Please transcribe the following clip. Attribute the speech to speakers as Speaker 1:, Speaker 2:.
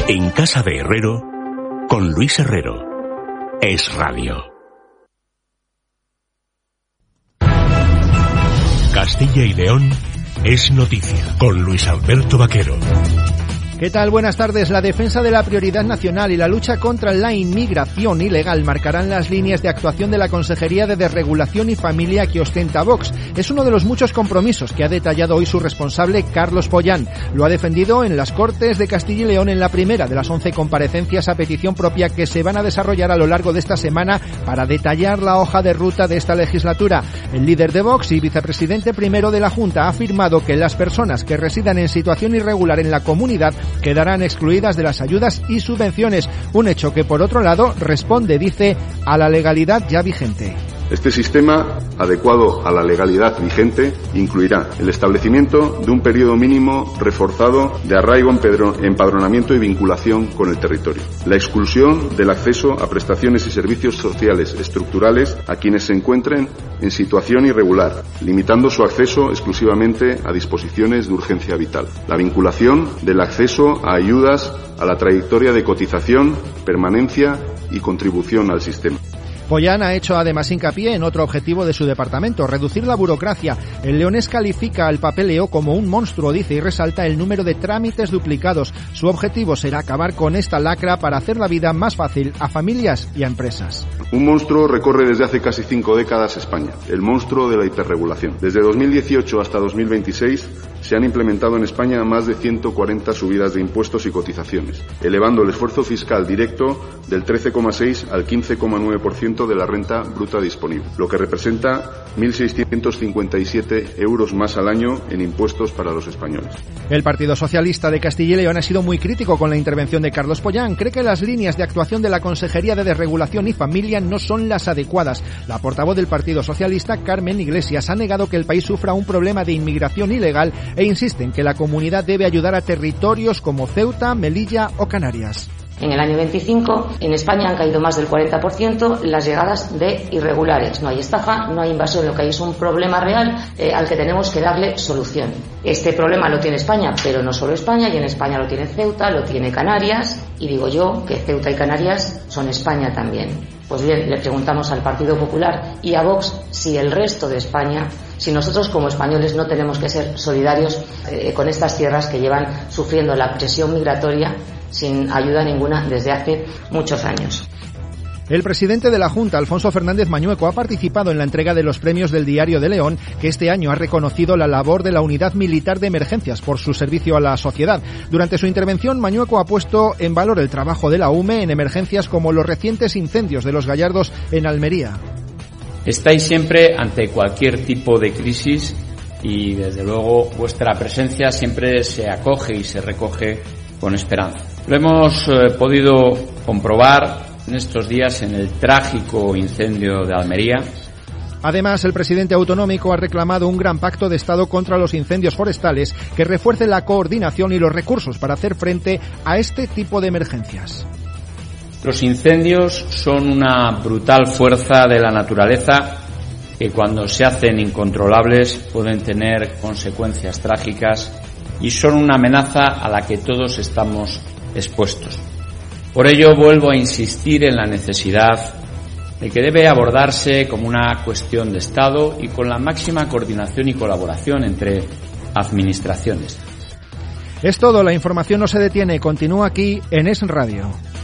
Speaker 1: En casa de Herrero, con Luis Herrero. Es Radio. Castilla y León es noticia, con Luis Alberto Vaquero.
Speaker 2: ¿Qué tal? Buenas tardes. La defensa de la prioridad nacional y la lucha contra la inmigración ilegal marcarán las líneas de actuación de la Consejería de Desregulación y Familia que ostenta Vox. Es uno de los muchos compromisos que ha detallado hoy su responsable, Carlos Pollán. Lo ha defendido en las Cortes de Castilla y León en la primera de las 11 comparecencias a petición propia que se van a desarrollar a lo largo de esta semana para detallar la hoja de ruta de esta legislatura. El líder de Vox y vicepresidente primero de la Junta ha afirmado que las personas que residan en situación irregular en la comunidad quedarán excluidas de las ayudas y subvenciones, un hecho que por otro lado responde, dice, a la legalidad ya vigente.
Speaker 3: Este sistema, adecuado a la legalidad vigente, incluirá el establecimiento de un periodo mínimo reforzado de arraigo, empadronamiento y vinculación con el territorio, la exclusión del acceso a prestaciones y servicios sociales estructurales a quienes se encuentren en situación irregular, limitando su acceso exclusivamente a disposiciones de urgencia vital, la vinculación del acceso a ayudas a la trayectoria de cotización, permanencia y contribución al sistema.
Speaker 2: Pollán ha hecho además hincapié en otro objetivo de su departamento, reducir la burocracia. El leonés califica al papeleo como un monstruo, dice, y resalta el número de trámites duplicados. Su objetivo será acabar con esta lacra para hacer la vida más fácil a familias y a empresas.
Speaker 3: Un monstruo recorre desde hace casi 5 décadas España, el monstruo de la hiperregulación. Desde 2018 hasta 2026 se han implementado en España más de 140 subidas de impuestos y cotizaciones, elevando el esfuerzo fiscal directo del 13,6 al 15,9% de la renta bruta disponible, lo que representa 1.657 euros más al año en impuestos para los españoles.
Speaker 2: El Partido Socialista de Castilla y León ha sido muy crítico con la intervención de Carlos Pollán. Cree que las líneas de actuación de la Consejería de Desregulación y Familia no son las adecuadas. La portavoz del Partido Socialista, Carmen Iglesias, ha negado que el país sufra un problema de inmigración ilegal e insiste en que la comunidad debe ayudar a territorios como Ceuta, Melilla o Canarias.
Speaker 4: En el año 25, en España han caído más del 40% las llegadas de irregulares. No hay estafa, no hay invasión, lo que hay es un problema real al que tenemos que darle solución. Este problema lo tiene España, pero no solo España, y en España lo tiene Ceuta, lo tiene Canarias, y digo yo que Ceuta y Canarias son España también. Pues bien, le preguntamos al Partido Popular y a Vox si el resto de España, si nosotros como españoles no tenemos que ser solidarios con estas tierras que llevan sufriendo la presión migratoria sin ayuda ninguna desde hace muchos años.
Speaker 2: El presidente de la Junta, Alfonso Fernández Mañueco, ha participado en la entrega de los premios del Diario de León, que este año ha reconocido la labor de la Unidad Militar de Emergencias por su servicio a la sociedad. Durante su intervención, Mañueco ha puesto en valor el trabajo de la UME en emergencias como los recientes incendios de Los Gallardos en Almería.
Speaker 5: Estáis siempre ante cualquier tipo de crisis y, desde luego, vuestra presencia siempre se acoge y se recoge con esperanza. Lo hemos podido comprobar en estos días en el trágico incendio de Almería.
Speaker 2: Además, el presidente autonómico ha reclamado un gran pacto de Estado contra los incendios forestales que refuerce la coordinación y los recursos para hacer frente a este tipo de emergencias.
Speaker 5: Los incendios son una brutal fuerza de la naturaleza que, cuando se hacen incontrolables, pueden tener consecuencias trágicas y son una amenaza a la que todos estamos expuestos. Por ello, vuelvo a insistir en la necesidad de que debe abordarse como una cuestión de Estado y con la máxima coordinación y colaboración entre administraciones.
Speaker 2: Es todo, la información no se detiene, continúa aquí en Es Radio.